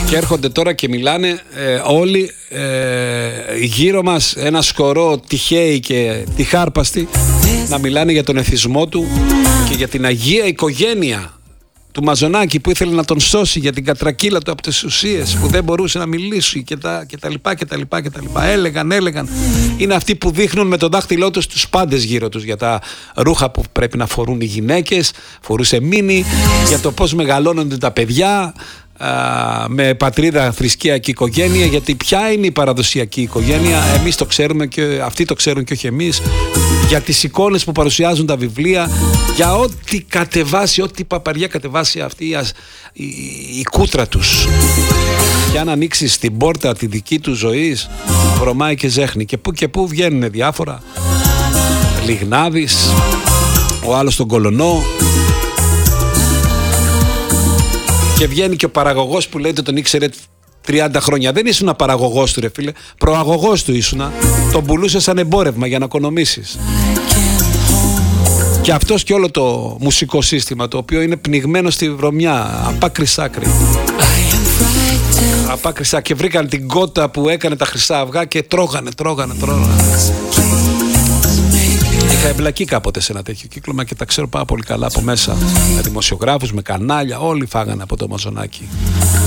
Και έρχονται τώρα και μιλάνε όλοι γύρω μας, ένα σκορό τυχαίοι και τυχάρπαστοι, να μιλάνε για τον εθισμό του και για την αγία οικογένεια του Μαζονάκη που ήθελε να τον σώσει, για την κατρακύλα του από τις ουσίες, που δεν μπορούσε να μιλήσει και τα λοιπά. Έλεγαν. Είναι αυτοί που δείχνουν με το δάχτυλό τους τους πάντες γύρω τους για τα ρούχα που πρέπει να φορούν οι γυναίκες, φορούσε μίνι, για το πώς μεγαλώνονται τα παιδιά με πατρίδα, θρησκεία και οικογένεια, γιατί ποια είναι η παραδοσιακή οικογένεια, εμείς το ξέρουμε και αυτοί το ξέρουν και όχι εμείς, για τις εικόνες που παρουσιάζουν τα βιβλία, για ό,τι κατεβάσει, ό,τι παπαριά κατεβάσει αυτή η κούτρα τους. Και αν ανοίξεις την πόρτα τη δική του ζωής, βρωμάει και ζέχνει, και πού βγαίνουν διάφορα. Λιγνάδης, ο άλλος τον Κολονό, και βγαίνει και ο παραγωγός που λέει ότι τον ήξερε 30 χρόνια. Δεν ήσουν παραγωγός του, ρε φίλε, προαγωγός του ήσουνα. Τον πουλούσε σαν εμπόρευμα για να οικονομήσεις. Και αυτός και όλο το μουσικό σύστημα, το οποίο είναι πνιγμένο στη βρωμιά, απ' άκρη. Και βρήκαν την κότα που έκανε τα χρυσά αυγά και τρώγανε. Είχα εμπλακεί κάποτε σε ένα τέτοιο κύκλωμα και τα ξέρω πάρα πολύ καλά από μέσα. Με δημοσιογράφους, με κανάλια, όλοι φάγανε από το Μαζονάκι.